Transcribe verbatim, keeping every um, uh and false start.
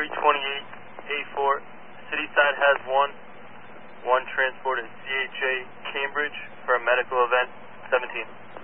three twenty-eight A four. Cityside has one. One transported C H A Cambridge for a medical event. seventeen.